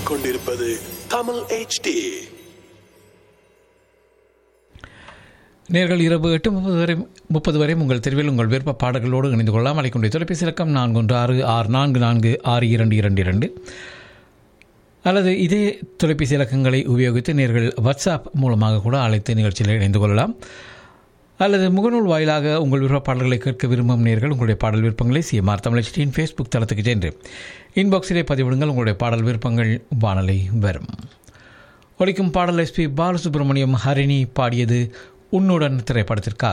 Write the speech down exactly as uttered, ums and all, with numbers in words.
கேட்டுக்கொண்டிருப்பது Tamil H D. நேர்கள் இரவு எட்டு முப்பது வரை முப்பது வரை உங்கள் தெருவில் உங்கள் விருப்ப பாடல்களோடு இணைந்து கொள்ளலாம். அழைக்கின்ற தொலைபேசி இலக்கம் நான்கு ஒன்று ஆறு ஆறு நான்கு நான்கு ஆறு இரண்டு இரண்டு இரண்டு அல்லது இதே தொலைபேசி இலக்கங்களை உபயோகித்து நேர்கள் வாட்ஸ்அப் மூலமாக கூட அழைத்து நிகழ்ச்சியில் இணைந்து கொள்ளலாம். அல்லது முகநூல் வாயிலாக உங்கள் விருப்ப பாடல்களை கேட்க விரும்பும் நேர்கள் உங்களுடைய பாடல் விருப்பங்களை சிஎம்ஆர் தமிழச்சியின் ஃபேஸ்புக் தளத்துக்கு சென்று இன்பாக்ஸிலே பதிவிடுங்கள். உங்களுடைய பாடல் விருப்பங்கள் வானலை வரும். ஒலிக்கும் பாடல் எஸ்பி பாலசுப்ரமணியம் ஹரிணி பாடியது உன்னுடன் திரைப்படத்திற்காக.